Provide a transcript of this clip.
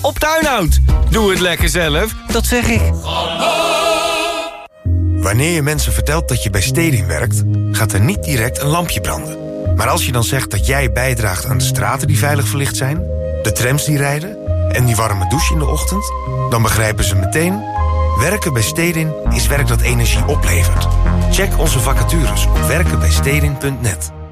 op Tuinhout. Doe het lekker zelf, dat zeg ik. Wanneer je mensen vertelt dat je bij Stedin werkt, gaat er niet direct een lampje branden. Maar als je dan zegt dat jij bijdraagt aan de straten die veilig verlicht zijn, de trams die rijden en die warme douche in de ochtend, dan begrijpen ze meteen: werken bij Stedin is werk dat energie oplevert. Check onze vacatures op werkenbijstedin.net.